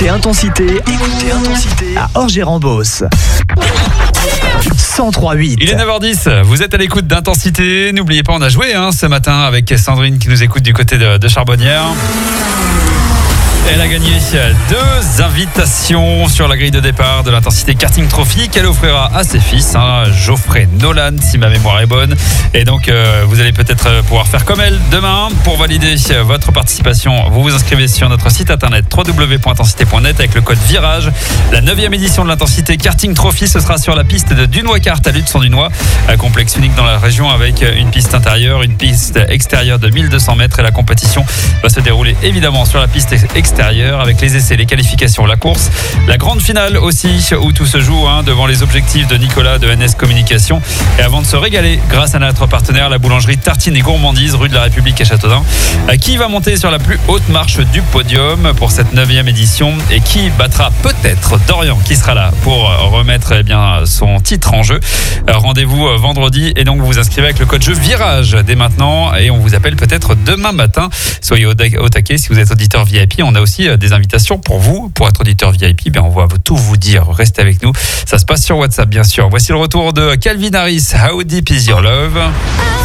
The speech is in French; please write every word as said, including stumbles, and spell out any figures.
Écoutez Intensité, écoutez Intensité à Orgé-Rambos. cent trois huit. Il est neuf heures dix, vous êtes à l'écoute d'Intensité. N'oubliez pas, on a joué hein, ce matin avec Sandrine qui nous écoute du côté de, de Charbonnières. Elle a gagné deux invitations sur la grille de départ de l'Intensité Karting Trophy qu'elle offrira à ses fils, hein, Geoffrey Nolan, si ma mémoire est bonne. Et donc, euh, vous allez peut-être pouvoir faire comme elle demain. Pour valider votre participation, vous vous inscrivez sur notre site internet w w w point intensité point net avec le code VIRAGE. La neuvième édition de l'Intensité Karting Trophy, ce sera sur la piste de Dunois-Kart à Lutte-Sans-Dunois, un complexe unique dans la région avec une piste intérieure, une piste extérieure de mille deux cents mètres. Et la compétition va se dérouler évidemment sur la piste extérieure avec les essais, les qualifications, la course, la grande finale aussi où tout se joue hein, devant les objectifs de Nicolas de N S Communication. Et avant de se régaler grâce à notre partenaire, la boulangerie Tartine et Gourmandise, rue de la République à Châteaudun, qui va monter sur la plus haute marche du podium pour cette neuvième édition et qui battra peut-être Dorian qui sera là pour remettre eh bien, son titre en jeu. Rendez-vous vendredi et donc vous vous inscrivez avec le code jeu VIRAGE dès maintenant et on vous appelle peut-être demain matin. Soyez au, au taquet si vous êtes auditeur V I P. On a aussi des invitations pour vous, pour être auditeur V I P. Bien, on va tout vous dire. Restez avec nous. Ça se passe sur WhatsApp, bien sûr. Voici le retour de Calvin Harris. How Deep Is Your Love?